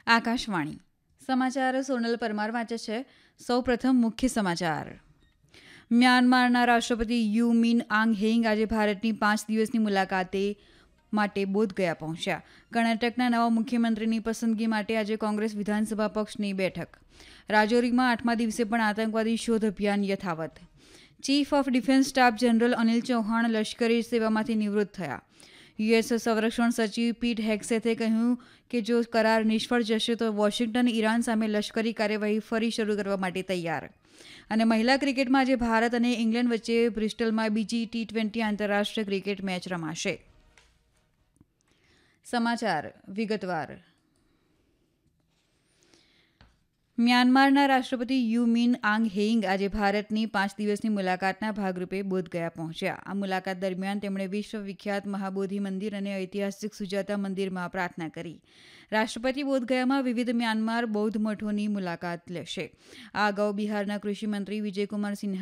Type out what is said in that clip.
આકાશવાણી સમાચાર સોનલ પરમાર વાંચે છે. સૌપ્રથમ મુખ્ય સમાચાર. મ્યાનમારના રાષ્ટ્રપતિ યુ મિન આંગ હેંગ આજે ભારતની 5 દિવસની મુલાકાતે માટે બોધગયા પહોંચ્યા. કર્ણાટકના નવા મુખ્યમંત્રીની પસંદગી માટે આજે કોંગ્રેસ વિધાનસભા પક્ષની બેઠક. રાજૌરીમાં 8મા દિવસે પણ આતંકવાદી શોધ અભિયાન યથાવત. Chief of defence staff general Anil Chauhan લશ્કરી સેવામાંથી નિવૃત્ત થયા. યુએસ સંરક્ષણ સચિવ પીટ હેગ્સેથે કહ્યું કે જો કરાર નિષ્ફળ જશે તો વોશિંગ્ટન ઈરાન સામે લશ્કરી કાર્યવાહી ફરી શરૂ કરવા માટે તૈયાર. અને મહિલા ક્રિકેટમાં આજે ભારત અને ઇંગ્લેન્ડ વચ્ચે બ્રિસ્ટલમાં બીજી T20 આંતરરાષ્ટ્રીય ક્રિકેટ મેચ રમાશે. સમાચાર વિગતવાર. મ્યાનમારના રાષ્ટ્રપતિ યુ મિન આંગ હેંગ આજે ભારતની 5 દિવસની મુલાકાતના ભાગરૂપે બોધગયા પહોંચ્યા. આ મુલાકાત દરમિયાન તેમણે વિશ્વવિખ્યાત મહાબોધિ મંદિર અને ઐતિહાસિક સુજાતા મંદિરમાં પ્રાર્થના કરી. રાષ્ટ્રપતિ બોધગયામાં વિવિધ મ્યાનમાર બૌદ્ધ મઠોની મુલાકાત લેશે. આ અગાઉ બિહારના કૃષિ મંત્રી વિજયકુમાર સિન્હા